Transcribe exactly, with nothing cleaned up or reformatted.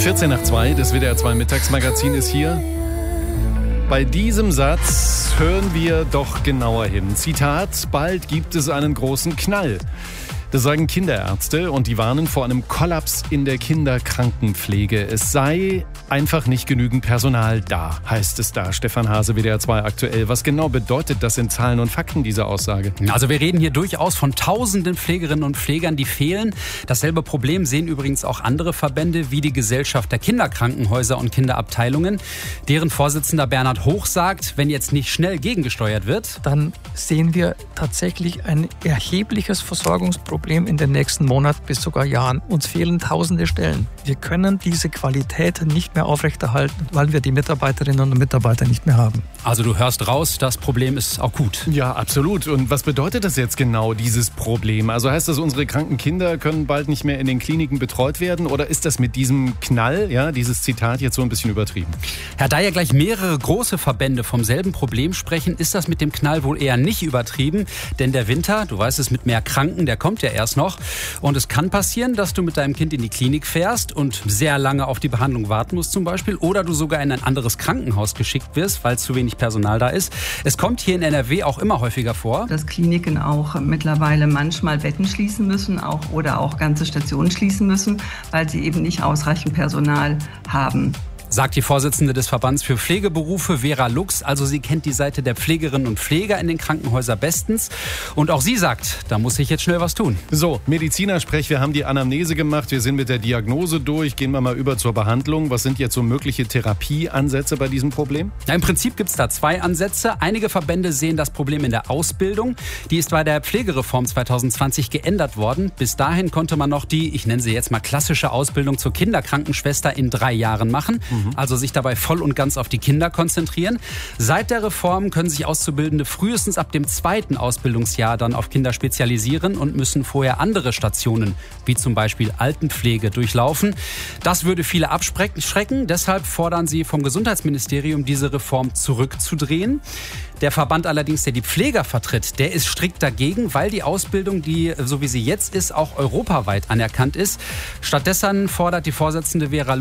vierzehn nach zwei, das W D R zwei Mittagsmagazin ist hier. Bei diesem Satz hören wir doch genauer hin. Zitat: Bald gibt es einen großen Knall. Das sagen Kinderärzte und die warnen vor einem Kollaps in der Kinderkrankenpflege. Es sei einfach nicht genügend Personal da, heißt es da. Stefan Hase, W D R zwei aktuell. Was genau bedeutet das in Zahlen und Fakten, diese Aussage? Also wir reden hier durchaus von tausenden Pflegerinnen und Pflegern, die fehlen. Dasselbe Problem sehen übrigens auch andere Verbände wie die Gesellschaft der Kinderkrankenhäuser und Kinderabteilungen. Deren Vorsitzender Bernhard Hoch sagt, wenn jetzt nicht schnell gegengesteuert wird, dann sehen wir tatsächlich ein erhebliches Versorgungsproblem in den nächsten Monaten bis sogar Jahren. Uns fehlen tausende Stellen. Wir können diese Qualität nicht mehr aufrechterhalten, weil wir die Mitarbeiterinnen und Mitarbeiter nicht mehr haben. Also du hörst raus, das Problem ist akut. Ja, absolut. Und was bedeutet das jetzt genau, dieses Problem? Also heißt das, unsere kranken Kinder können bald nicht mehr in den Kliniken betreut werden? Oder ist das mit diesem Knall, ja, dieses Zitat jetzt so ein bisschen übertrieben? Herr, da ja gleich mehrere große Verbände vom selben Problem sprechen, ist das mit dem Knall wohl eher nicht übertrieben. Denn der Winter, du weißt es, mit mehr Kranken, der kommt ja erst noch. Und es kann passieren, dass du mit deinem Kind in die Klinik fährst und sehr lange auf die Behandlung warten musst zum Beispiel. Oder du sogar in ein anderes Krankenhaus geschickt wirst, weil zu wenig Personal da ist. Es kommt hier in N R W auch immer häufiger vor, dass Kliniken auch mittlerweile manchmal Betten schließen müssen auch, oder auch ganze Stationen schließen müssen, weil sie eben nicht ausreichend Personal haben. Sagt die Vorsitzende des Verbands für Pflegeberufe, Vera Lux. Also sie kennt die Seite der Pflegerinnen und Pfleger in den Krankenhäusern bestens. Und auch sie sagt, da muss sich jetzt schnell was tun. So, Medizinersprech, wir haben die Anamnese gemacht, wir sind mit der Diagnose durch. Gehen wir mal über zur Behandlung. Was sind jetzt so mögliche Therapieansätze bei diesem Problem? Ja, im Prinzip gibt es da zwei Ansätze. Einige Verbände sehen das Problem in der Ausbildung. Die ist bei der Pflegereform zwanzig zwanzig geändert worden. Bis dahin konnte man noch die, ich nenne sie jetzt mal klassische Ausbildung zur Kinderkrankenschwester in drei Jahren machen. Mhm. Also sich dabei voll und ganz auf die Kinder konzentrieren. Seit der Reform können sich Auszubildende frühestens ab dem zweiten Ausbildungsjahr dann auf Kinder spezialisieren und müssen vorher andere Stationen, wie zum Beispiel Altenpflege, durchlaufen. Das würde viele abschrecken. Deshalb fordern sie vom Gesundheitsministerium, diese Reform zurückzudrehen. Der Verband allerdings, der die Pfleger vertritt, der ist strikt dagegen, weil die Ausbildung, die so wie sie jetzt ist, auch europaweit anerkannt ist. Stattdessen fordert die Vorsitzende Vera